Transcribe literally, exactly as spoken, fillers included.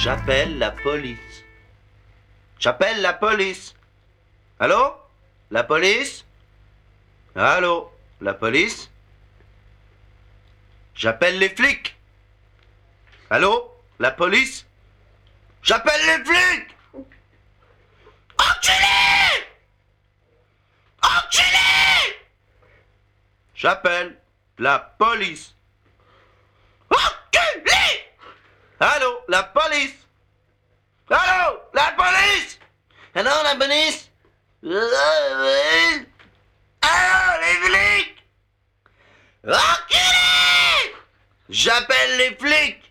J'appelle la police. J'appelle la police. Allô? La police? Allô? La police? J'appelle les flics. Allô? La police? J'appelle les flics! Enculé! Enculé! J'appelle la police. Enculé! Allô? La police? Allô? La police? Allô? La police? Allô? Les flics? Enculé! J'appelle les flics!